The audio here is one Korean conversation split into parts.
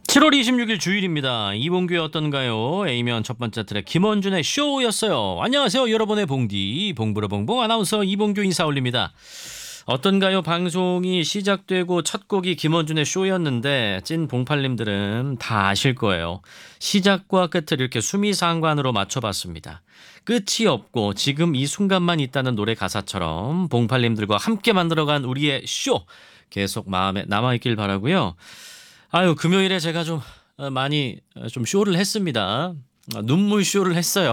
7월 26일 주일입니다. 이봉규의 어떤가요? A면 첫 번째 트랙 김원준의 쇼였어요. 안녕하세요. 여러분의 봉디 봉부러봉봉 아나운서 이봉규 인사 올립니다. 어떤가요? 방송이 시작되고 첫 곡이 김원준의 쇼였는데 찐 봉팔님들은 다 아실 거예요. 시작과 끝을 이렇게 수미상관으로 맞춰봤습니다. 끝이 없고 지금 이 순간만 있다는 노래 가사처럼 봉팔님들과 함께 만들어간 우리의 쇼 계속 마음에 남아있길 바라고요. 아유, 금요일에 제가 좀 많이 좀 쇼를 했습니다. 눈물 쇼를 했어요.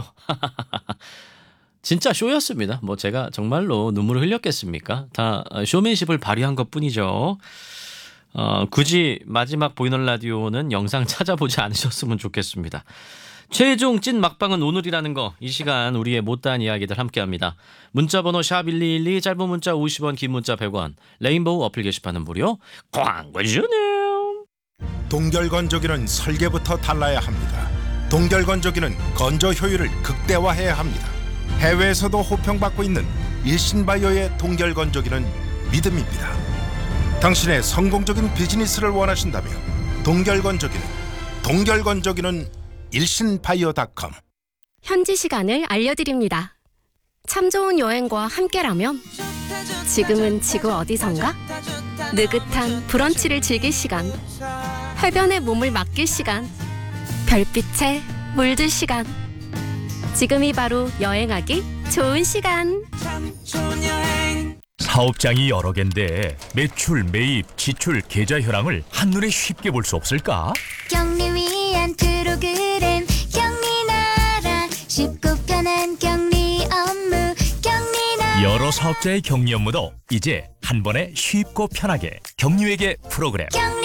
진짜 쇼였습니다. 뭐 제가 정말로 눈물을 흘렸겠습니까? 다 쇼맨십을 발휘한 것뿐이죠. 굳이 마지막 보이는 라디오는 영상 찾아보지 않으셨으면 좋겠습니다. 최종 찐 막방은 오늘이라는 거, 이 시간 우리의 못다한 이야기들 함께합니다. 문자번호 샵1212, 짧은 문자 50원, 긴 문자 100원, 레인보우 어플 게시판은 무료. 광고 주네요. 동결건조기는 설계부터 달라야 합니다. 동결건조기는 건조 효율을 극대화해야 합니다. 해외에서도 호평받고 있는 일신바이오의 동결건조기는 믿음입니다. 당신의 성공적인 비즈니스를 원하신다면 동결건조기는 일신바이오닷컴. 현지 시간을 알려드립니다. 참 좋은 여행과 함께라면 지금은 지구 어디선가? 느긋한 브런치를 즐길 시간, 해변에 몸을 맡길 시간, 별빛에 물들 시간. 지금이 바로 여행하기 좋은 시간. 사업장이 여러 갠데 매출, 매입, 지출, 계좌 현황을 한눈에 쉽게 볼 수 없을까? 격리 위한 프로그램 격리나라 쉽고 편한 격리 업무 격리나라. 여러 사업자의 격리 업무도 이제 한 번에 쉽고 편하게 격리회계 프로그램.